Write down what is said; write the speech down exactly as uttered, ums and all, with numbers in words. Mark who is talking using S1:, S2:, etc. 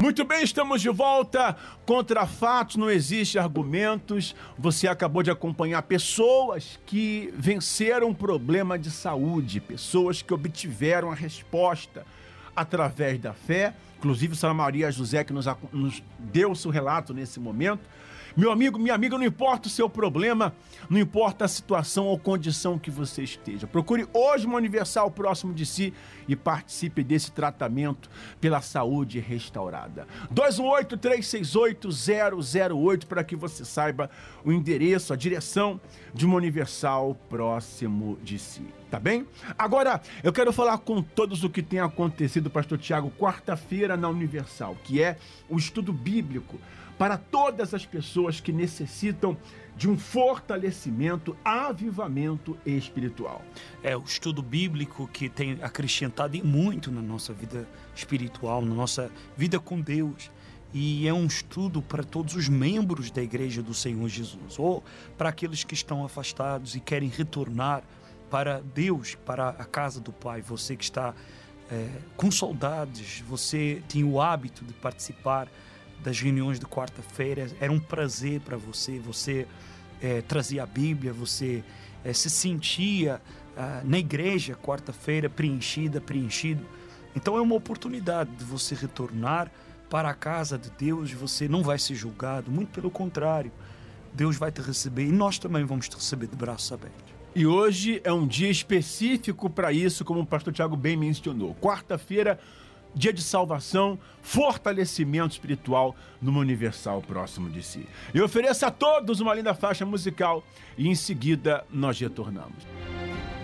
S1: Muito bem, estamos de volta. Contra fatos não existe argumentos. Você acabou de acompanhar pessoas que venceram um problema de saúde, pessoas que obtiveram a resposta através da fé. Inclusive, Sra. Maria José, que nos, nos deu o seu relato nesse momento. Meu amigo, minha amiga, não importa o seu problema, não importa a situação ou condição que você esteja. Procure hoje uma Universal próximo de si e participe desse tratamento pela saúde restaurada. dois um oito, três seis oito, zero zero oito para que você saiba o endereço, a direção de uma Universal próximo de si. Tá bem? Agora, eu quero falar com todos o que tem acontecido, Pastor Tiago, quarta-feira na Universal, que é o estudo bíblico para todas as pessoas que necessitam de um fortalecimento, avivamento espiritual.
S2: É o estudo bíblico que tem acrescentado muito na nossa vida espiritual, na nossa vida com Deus. E é um estudo para todos os membros da Igreja do Senhor Jesus, ou para aqueles que estão afastados e querem retornar para Deus, para a casa do Pai. Você que está é, com saudades, você tem o hábito de participar das reuniões de quarta-feira, era um prazer para você, você é, trazia a Bíblia, você é, se sentia ah, na igreja quarta-feira preenchida, preenchido. Então é uma oportunidade de você retornar para a casa de Deus. Você não vai ser julgado, muito pelo contrário, Deus vai te receber e nós também vamos te receber de braços abertos.
S1: E hoje é um dia específico para isso, como o pastor Tiago bem mencionou. Quarta-feira, dia de salvação, fortalecimento espiritual numa Universal próximo de si. Eu ofereço a todos uma linda faixa musical e em seguida nós retornamos.